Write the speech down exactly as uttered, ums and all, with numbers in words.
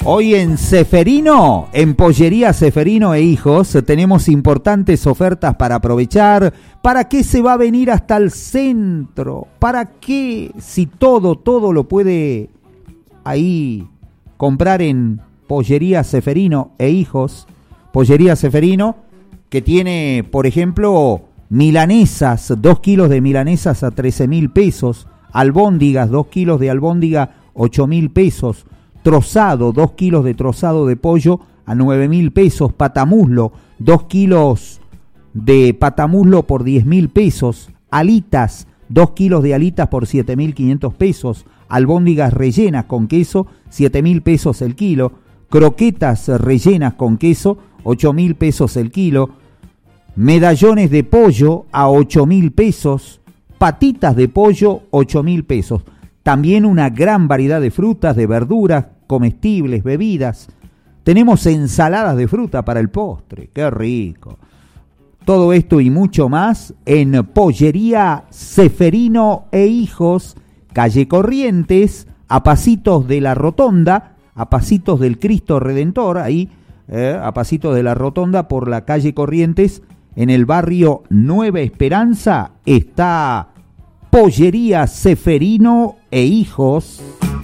Hoy en Ceferino, en Pollería Ceferino e Hijos, tenemos importantes ofertas para aprovechar. ¿Para qué se va a venir hasta el centro? ¿Para qué? Si todo, todo lo puede ahí comprar en Pollería Ceferino e Hijos. Pollería Ceferino, que tiene, por ejemplo, milanesas, dos kilos de milanesas a trece mil pesos. Albóndigas, dos kilos de albóndiga, ocho mil pesos. Trozado, dos kilos de trozado de pollo a nueve mil pesos. Patamuslo, dos kilos de patamuslo por diez mil pesos. Alitas, dos kilos de alitas por siete mil quinientos pesos. Albóndigas rellenas con queso, siete mil pesos el kilo. Croquetas rellenas con queso, ocho mil pesos el kilo. Medallones de pollo a ocho mil pesos. Patitas de pollo, ocho mil pesos. También una gran variedad de frutas, de verduras, comestibles, bebidas. Tenemos ensaladas de fruta para el postre. ¡Qué rico! Todo esto y mucho más en Pollería Ceferino e Hijos, calle Corrientes, a pasitos de la Rotonda, a pasitos del Cristo Redentor, ahí, eh, a pasitos de la Rotonda por la calle Corrientes, en el barrio Nueva Esperanza, está Pollería Ceferino e Hijos.